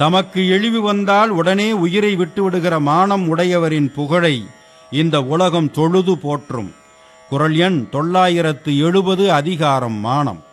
தமக்கு இழிவு வந்தால் உடனே உயிரை விட்டுவிடுகிற மானம் உடையவரின் புகழை இந்த உலகம் தொழுது போற்றும். குறள் எண் 970, அதிகாரம் மானம்.